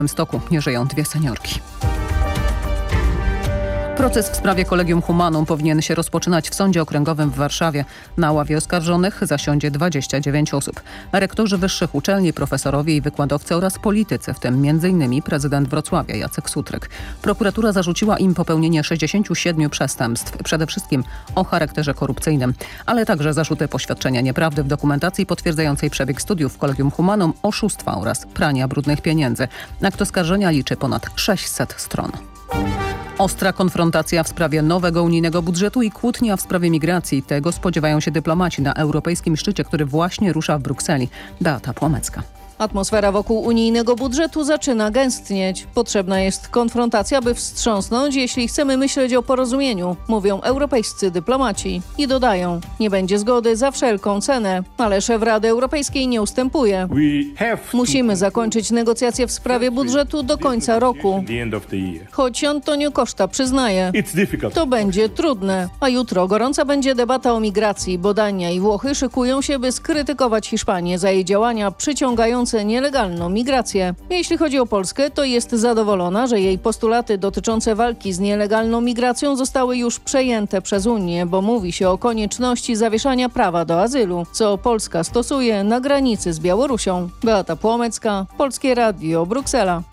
W Stoku nie żyją dwie seniorki. Proces w sprawie Collegium Humanum powinien się rozpoczynać w Sądzie Okręgowym w Warszawie. Na ławie oskarżonych zasiądzie 29 osób. Rektorzy wyższych uczelni, profesorowie i wykładowcy oraz politycy, w tym m.in. prezydent Wrocławia Jacek Sutryk. Prokuratura zarzuciła im popełnienie 67 przestępstw, przede wszystkim o charakterze korupcyjnym, ale także zarzuty poświadczenia nieprawdy w dokumentacji potwierdzającej przebieg studiów w Collegium Humanum, oszustwa oraz prania brudnych pieniędzy. Akt oskarżenia liczy ponad 600 stron. Ostra konfrontacja w sprawie nowego unijnego budżetu i kłótnia w sprawie migracji. Tego spodziewają się dyplomaci na europejskim szczycie, który właśnie rusza w Brukseli. Beata Płomecka. Atmosfera wokół unijnego budżetu zaczyna gęstnieć. Potrzebna jest konfrontacja, by wstrząsnąć, jeśli chcemy myśleć o porozumieniu, mówią europejscy dyplomaci. I dodają, nie będzie zgody za wszelką cenę, ale szef Rady Europejskiej nie ustępuje. Musimy zakończyć negocjacje w sprawie budżetu do końca roku. Choć Antonio Costa przyznaje, to będzie trudne. A jutro gorąca będzie debata o migracji, bo Dania i Włochy szykują się, by skrytykować Hiszpanię za jej działania przyciągające nielegalną migrację. Jeśli chodzi o Polskę, to jest zadowolona, że jej postulaty dotyczące walki z nielegalną migracją zostały już przejęte przez Unię, bo mówi się o konieczności zawieszania prawa do azylu, co Polska stosuje na granicy z Białorusią. Beata Płomecka, Polskie Radio, Bruksela.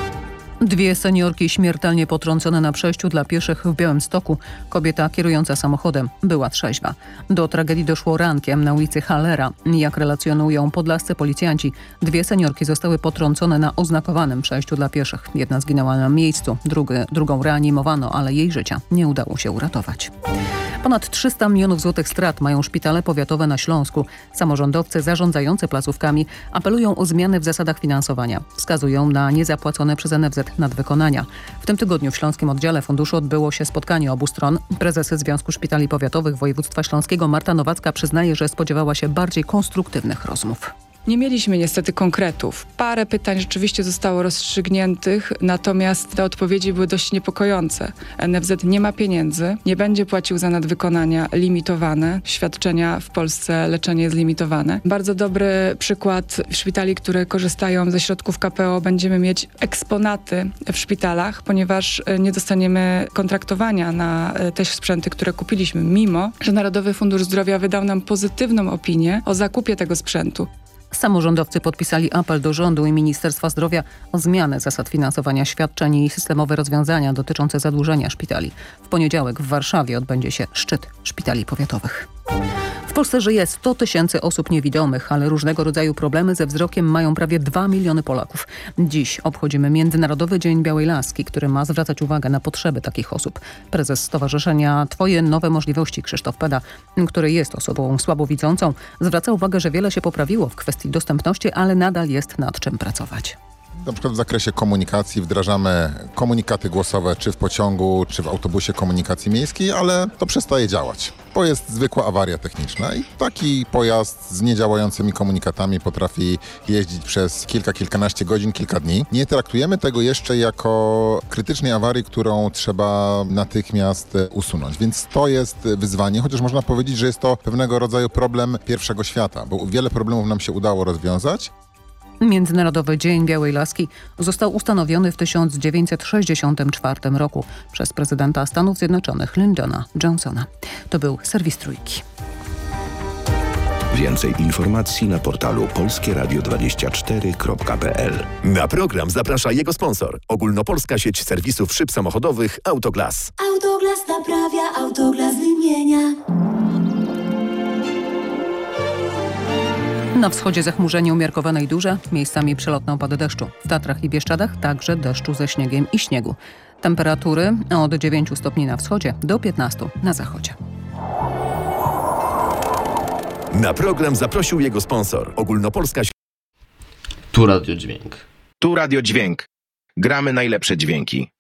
Dwie seniorki śmiertelnie potrącone na przejściu dla pieszych w Białymstoku. Kobieta kierująca samochodem była trzeźwa. Do tragedii doszło rankiem na ulicy Hallera. Jak relacjonują podlascy policjanci, dwie seniorki zostały potrącone na oznakowanym przejściu dla pieszych. Jedna zginęła na miejscu, drugą reanimowano, ale jej życia nie udało się uratować. Ponad 300 milionów złotych strat mają szpitale powiatowe na Śląsku. Samorządowcy zarządzający placówkami apelują o zmiany w zasadach finansowania. Wskazują na niezapłacone przez NFZ nadwykonania. W tym tygodniu w Śląskim Oddziale Funduszu odbyło się spotkanie obu stron. Prezes Związku Szpitali Powiatowych Województwa Śląskiego Marta Nowacka przyznaje, że spodziewała się bardziej konstruktywnych rozmów. Nie mieliśmy niestety konkretów. Parę pytań rzeczywiście zostało rozstrzygniętych, natomiast te odpowiedzi były dość niepokojące. NFZ nie ma pieniędzy, nie będzie płacił za nadwykonania limitowane. Świadczenia w Polsce, leczenie jest limitowane. Bardzo dobry przykład szpitali, które korzystają ze środków KPO. Będziemy mieć eksponaty w szpitalach, ponieważ nie dostaniemy kontraktowania na te sprzęty, które kupiliśmy, mimo że Narodowy Fundusz Zdrowia wydał nam pozytywną opinię o zakupie tego sprzętu. Samorządowcy podpisali apel do rządu i Ministerstwa Zdrowia o zmianę zasad finansowania świadczeń i systemowe rozwiązania dotyczące zadłużenia szpitali. W poniedziałek w Warszawie odbędzie się szczyt szpitali powiatowych. W Polsce żyje 100 tysięcy osób niewidomych, ale różnego rodzaju problemy ze wzrokiem mają prawie 2 miliony Polaków. Dziś obchodzimy Międzynarodowy Dzień Białej Laski, który ma zwracać uwagę na potrzeby takich osób. Prezes Stowarzyszenia Twoje Nowe Możliwości Krzysztof Peda, który jest osobą słabowidzącą, zwraca uwagę, że wiele się poprawiło w kwestii dostępności, ale nadal jest nad czym pracować. Na przykład w zakresie komunikacji wdrażamy komunikaty głosowe czy w pociągu, czy w autobusie komunikacji miejskiej, ale to przestaje działać, bo jest zwykła awaria techniczna i taki pojazd z niedziałającymi komunikatami potrafi jeździć przez kilkanaście godzin, kilka dni. Nie traktujemy tego jeszcze jako krytycznej awarii, którą trzeba natychmiast usunąć, więc to jest wyzwanie, chociaż można powiedzieć, że jest to pewnego rodzaju problem pierwszego świata, bo wiele problemów nam się udało rozwiązać. Międzynarodowy Dzień Białej Laski został ustanowiony w 1964 roku przez prezydenta Stanów Zjednoczonych Lyndona Johnsona. To był serwis Trójki. Więcej informacji na portalu polskieradio24.pl. Na program zaprasza jego sponsor. Ogólnopolska sieć serwisów szyb samochodowych Autoglas. Autoglas naprawia, Autoglas wymienia. Na wschodzie zachmurzenie umiarkowane i duże, miejscami przelotne opady deszczu. W Tatrach i Bieszczadach także deszczu ze śniegiem i śniegu. Temperatury od 9 stopni na wschodzie do 15 na zachodzie. Na program zaprosił jego sponsor. Ogólnopolska. Tu Radio Dźwięk. Tu Radio Dźwięk. Gramy najlepsze dźwięki.